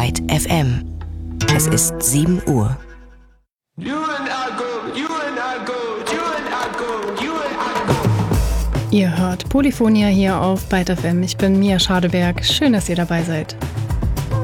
Byte FM. Es ist 7 Uhr. Ihr hört Polyphonia hier auf Byte FM. Ich bin Mia Schadeberg. Schön, dass ihr dabei seid.